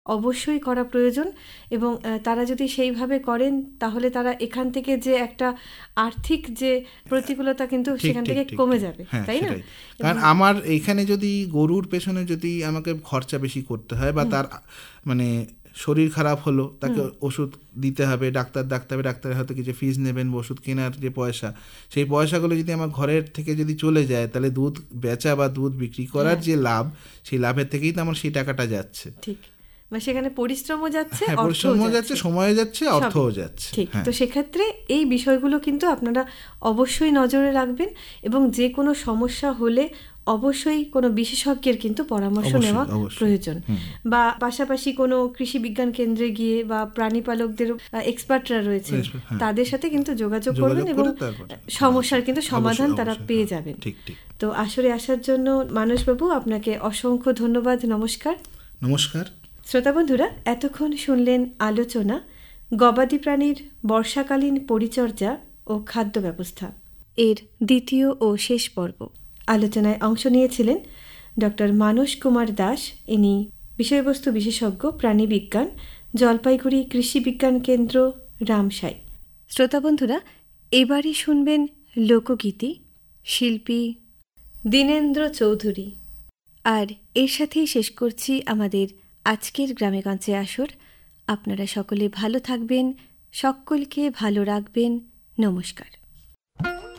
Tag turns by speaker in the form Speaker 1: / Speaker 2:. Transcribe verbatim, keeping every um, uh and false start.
Speaker 1: অবশ্যই করা প্রয়োজন, এবং তারা যদি সেইভাবে করেন তাহলে তারা এখান থেকে যে একটা আর্থিক যে প্রতিকূলতা কিন্তু সেখান থেকে কমে যাবে, তাই না?
Speaker 2: কারণ আমার এইখানে যদি গরুর পেছনে যদি আমাকে খরচা বেশি করতে হয়, বা তার মানে শরীর খারাপ হলো, তাকে ওষুধ দিতে হবে, ডাক্তার ডাকতে হবে, ডাক্তারের হয়তো কিছু ফিস নেবেন, ওষুধ কেনার যে পয়সা, সেই পয়সাগুলো যদি আমার ঘরের থেকে যদি চলে যায়, তাহলে দুধ বেচা বা দুধ বিক্রি করার যে লাভ, সেই লাভের থেকেই তো আমার সেই টাকাটা যাচ্ছে।
Speaker 1: ঠিক, সেখানে পরিশ্রমও যাচ্ছে,
Speaker 2: পরিশ্রমও যাচ্ছে, সময়ও যাচ্ছে, অর্থও যাচ্ছে।
Speaker 1: ঠিক, তো সেক্ষেত্রে এই বিষয়গুলো কিন্তু আপনারা অবশ্যই নজরে রাখবেন, এবং যে কোনো সমস্যা হলে অবশ্যই কোনো বিশেষজ্ঞের কিন্তু পরামর্শ নেওয়া প্রয়োজন, বা পাশাপাশি কোনো কৃষি বিজ্ঞান কেন্দ্রে গিয়ে বা প্রাণীপালকদের এক্সপার্টরা রয়েছে তাদের সাথে কিন্তু যোগাযোগ করবেন, এবং সমস্যার কিন্তু সমাধান তারা পেয়ে যাবেন। তো আসরে আসার জন্য মানসবাবু আপনাকে অসংখ্য ধন্যবাদ। নমস্কার।
Speaker 2: নমস্কার।
Speaker 1: শ্রোতা বন্ধুরা, এতক্ষণ শুনলেন আলোচনা গবাদি প্রাণীর বর্ষাকালীন পরিচর্যা ও খাদ্য ব্যবস্থা এর দ্বিতীয় ও শেষ পর্ব। আলোচনায় অংশ নিয়েছিলেন ডক্টর মানস কুমার দাস। ইনি বিষয়বস্তু বিশেষজ্ঞ, প্রাণীবিজ্ঞান, জলপাইগুড়ি কৃষি বিজ্ঞান কেন্দ্র, রামসাই। শ্রোতা বন্ধুরা, এবারই শুনবেন লোকগীতি, শিল্পী দীনেন্দ্র চৌধুরী। আর এর সাথেই শেষ করছি আমাদের আজকের গ্রামেগঞ্জে আসর। আপনারা সকলে ভালো থাকবেন, সকলকে ভালো রাখবেন। নমস্কার।